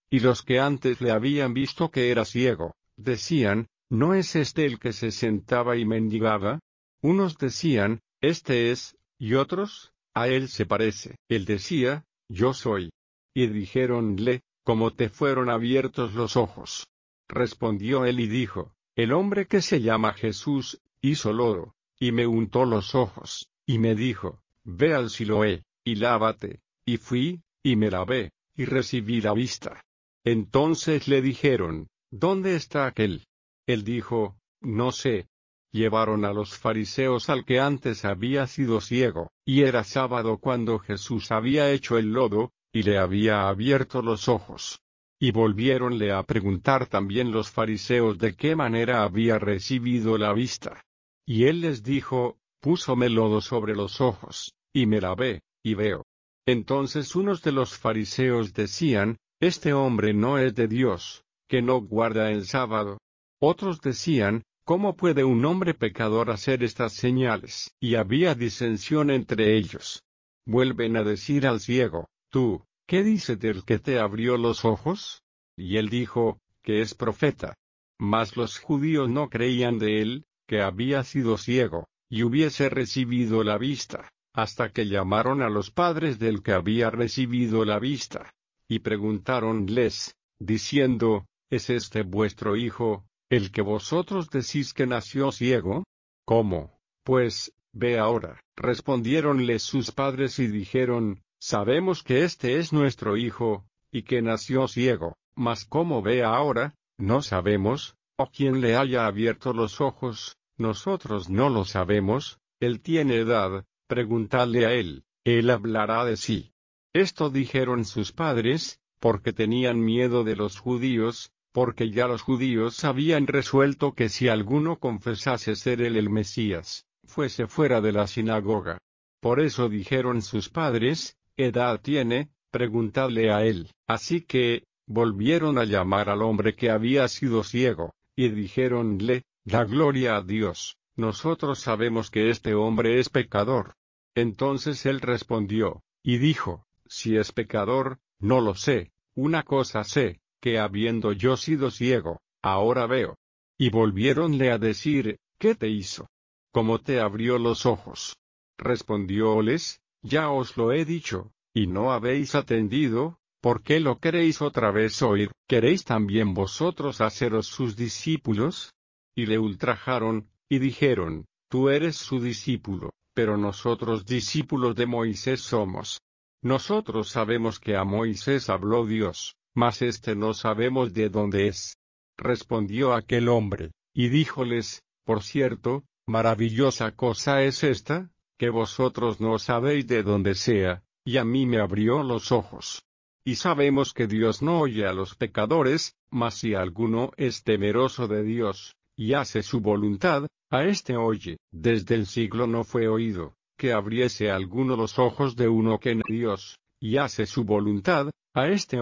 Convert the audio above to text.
Y los que antes le habían visto que era ciego, decían, ¿no es este el que se sentaba y mendigaba? Unos decían, este es, y otros, a él se parece. Él decía, yo soy. Y dijéronle, ¿cómo te fueron abiertos los ojos? Respondió él y dijo, el hombre que se llama Jesús, hizo lodo, y me untó los ojos, y me dijo, ve al Siloé, y lávate, y fui, y me lavé, y recibí la vista. Entonces le dijeron, ¿dónde está aquel? Él dijo, no sé. Llevaron a los fariseos al que antes había sido ciego, y era sábado cuando Jesús había hecho el lodo, y le había abierto los ojos. Y volviéronle a preguntar también los fariseos de qué manera había recibido la vista. Y él les dijo, púsome lodo sobre los ojos, y me lavé, y veo. Entonces unos de los fariseos decían, este hombre no es de Dios, que no guarda el sábado. Otros decían, ¿cómo puede un hombre pecador hacer estas señales? Y había disensión entre ellos. Vuelven a decir al ciego, tú, ¿qué dices del que te abrió los ojos? Y él dijo, que es profeta. Mas los judíos no creían de él, que había sido ciego, y hubiese recibido la vista, hasta que llamaron a los padres del que había recibido la vista. Y preguntáronles, diciendo, ¿es este vuestro hijo, el que vosotros decís que nació ciego? ¿Cómo, pues, ve ahora? Respondiéronles sus padres y dijeron, sabemos que este es nuestro hijo, y que nació ciego, mas cómo ve ahora, no sabemos, o quién le haya abierto los ojos, nosotros no lo sabemos, él tiene edad, preguntadle a él hablará de sí. Esto dijeron sus padres, porque tenían miedo de los judíos, porque ya los judíos habían resuelto que si alguno confesase ser él el Mesías, fuese fuera de la sinagoga. Por eso dijeron sus padres, edad tiene, preguntadle a él. Así que, volvieron a llamar al hombre que había sido ciego, y dijéronle, da gloria a Dios, nosotros sabemos que este hombre es pecador. Entonces él respondió, y dijo, si es pecador, no lo sé, una cosa sé, que habiendo yo sido ciego, ahora veo. Y volviéronle a decir, ¿qué te hizo? ¿Cómo te abrió los ojos? Respondióles, ya os lo he dicho, y no habéis atendido, ¿por qué lo queréis otra vez oír? ¿Queréis también vosotros haceros sus discípulos? Y le ultrajaron, y dijeron, tú eres su discípulo, pero nosotros discípulos de Moisés somos. Nosotros sabemos que a Moisés habló Dios, mas no sabemos de dónde es. Respondió aquel hombre, y díjoles, por cierto, maravillosa cosa es esta, que vosotros no sabéis de dónde sea, y a mí me abrió los ojos. Y sabemos que Dios no oye a los pecadores, mas si alguno es temeroso de Dios, y hace su voluntad, a oye. Desde el siglo no fue oído, que abriese alguno los ojos de uno que en Dios, y hace su voluntad, a